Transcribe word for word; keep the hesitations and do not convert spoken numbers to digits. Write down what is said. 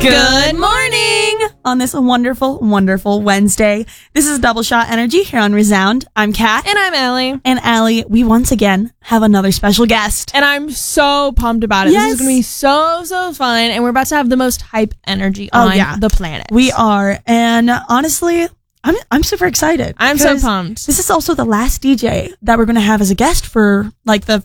Good morning on this wonderful, wonderful Wednesday. This is Double Shot Energy here on Resound. I'm Kat. And I'm Allie. And Allie, we once again have another special guest. And I'm so pumped about it. Yes. This is going to be so, so fun. And we're about to have the most hype energy Oh, on yeah. the planet. We are. And honestly, I'm I'm super excited. I'm so because pumped. This is also the last D J that we're going to have as a guest for like the